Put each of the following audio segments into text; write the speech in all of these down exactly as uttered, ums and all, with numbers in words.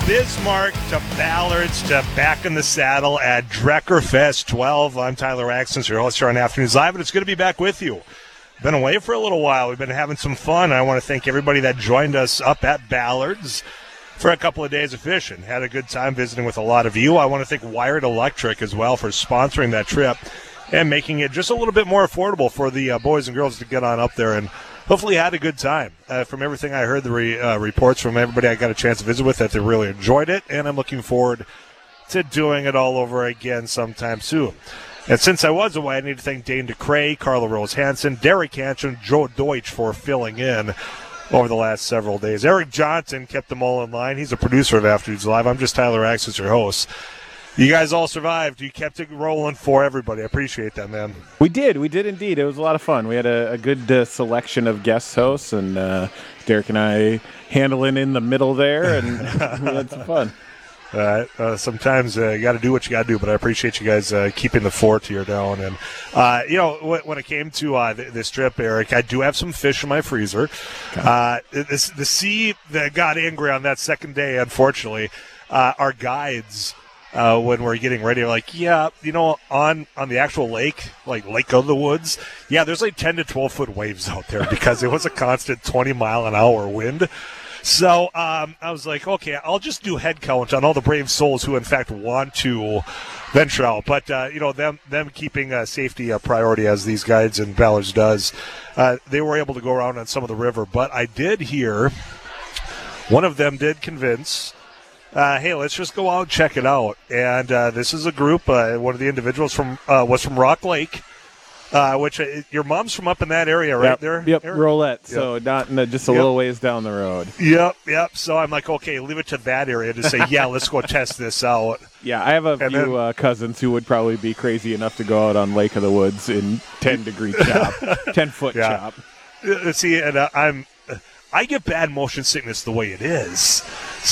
Bismarck to Ballards to back in the saddle at Drecker Fest twelve. I'm Tyler Axton, your host here on Afternoons Live, and it's good to be back with you. Been away for a little while. We've been having some fun. I want to thank everybody that joined us up at Ballards for a couple of days of fishing. Had a good time visiting with a lot of you. I want to thank Wired Electric as well for sponsoring that trip and making it just a little bit more affordable for the uh, boys and girls to get on up there, and hopefully had a good time. Uh, from everything I heard, the re, uh, reports from everybody I got a chance to visit with, that they really enjoyed it, and I'm looking forward to doing it all over again sometime soon. And since I was away, I need to thank Dane DeCray, Carla Rose Hansen, Derek Hansen, Joe Deutsch for filling in over the last several days. Eric Johnson kept them all in line. He's a producer of Afternoons Live. I'm just Tyler Axton, your host. You guys all survived. You kept it rolling for everybody. I appreciate that, man. We did. We did indeed. It was a lot of fun. We had a, a good uh, selection of guest hosts, and uh, Derek and I handling in the middle there, and we had some fun. All right. Uh, sometimes uh, you got to do what you got to do, but I appreciate you guys uh, keeping the fort here down. And, uh, you know, when, when it came to uh, th- this trip, Eric, I do have some fish in my freezer. Uh, this, the sea that got angry on that second day, unfortunately, uh, our guides – Uh, when we're getting ready, we're like, yeah, you know, on, on the actual lake, like Lake of the Woods, yeah, there's like ten to twelve foot waves out there because it was a constant twenty mile an hour wind. So um, I was like, okay, I'll just do head count on all the brave souls who, in fact, want to venture out. But, uh, you know, them them keeping uh, safety a priority, as these guides and Ballards does, uh, they were able to go around on some of the river. But I did hear one of them did convince Uh, hey, let's just go out and check it out. And uh, this is a group. Uh, one of the individuals from uh, was from Rock Lake, uh, which uh, your mom's from up in that area, right yep, there? Yep, Eric? Rolette. Yep. So not in the, just a yep. little ways down the road. Yep, yep. So I'm like, okay, leave it to that area to say, yeah, let's go test this out. Yeah, I have a and few then, uh, cousins who would probably be crazy enough to go out on Lake of the Woods in ten degree chop, ten foot yeah. chop. Uh, See, and uh, I'm, uh, I get bad motion sickness the way it is.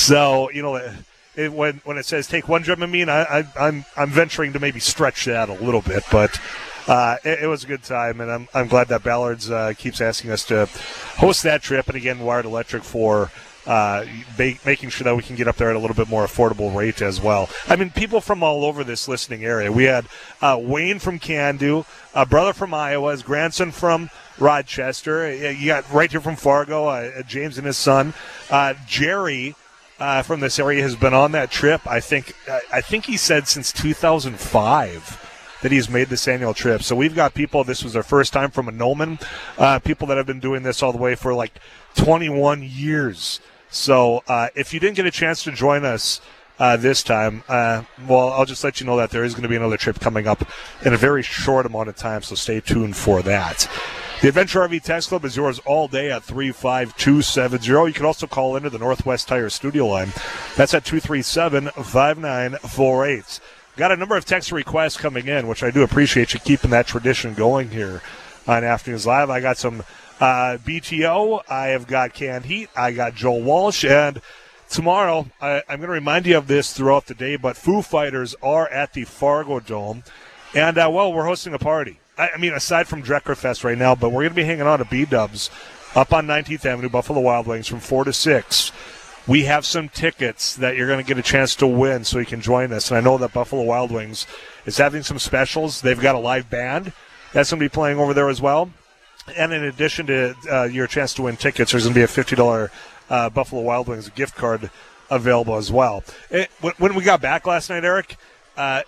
So you know. Uh, It, when when it says take one Dramamine, I, I, I'm I'm venturing to maybe stretch that a little bit, but uh, it, it was a good time, and I'm I'm glad that Ballards uh, keeps asking us to host that trip, and again, Wired Electric for uh, ba- making sure that we can get up there at a little bit more affordable rate as well. I mean, people from all over this listening area. We had uh, Wayne from Candu, a brother from Iowa, his grandson from Rochester. You got right here from Fargo, uh, James and his son, uh, Jerry. Uh, from this area has been on that trip. I think I think he said since two thousand five that he's made this annual trip. So we've got people. This was their first time from Anoman. Uh, people that have been doing this all the way for like twenty-one years. So uh, if you didn't get a chance to join us uh, this time, uh, well, I'll just let you know that there is going to be another trip coming up in a very short amount of time. So stay tuned for that. The Adventure R V Text Club is yours all day at three five two seven zero. You can also call into the Northwest Tire studio line. That's at two three seven, five nine four eight. Got a number of text requests coming in, which I do appreciate you keeping that tradition going here on Afternoons Live. I got some uh, B T O. I have got Canned Heat. I got Joel Walsh. And tomorrow, I, I'm going to remind you of this throughout the day, but Foo Fighters are at the Fargo Dome. And, uh, well, we're hosting a party. I mean, aside from Drecker Fest right now, but we're going to be hanging out at B-Dubs up on nineteenth Avenue, Buffalo Wild Wings, from four to six. We have some tickets that you're going to get a chance to win, so you can join us. And I know that Buffalo Wild Wings is having some specials. They've got a live band that's going to be playing over there as well. And in addition to uh, your chance to win tickets, there's going to be a fifty dollars uh, Buffalo Wild Wings gift card available as well. It, when we got back last night, Eric, uh,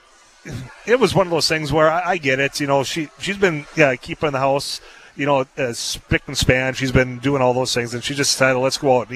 it was one of those things where I, I get it. You know, she, she's been yeah, keeping the house, you know, uh, spick and span. She's been doing all those things, and she just decided, let's go out and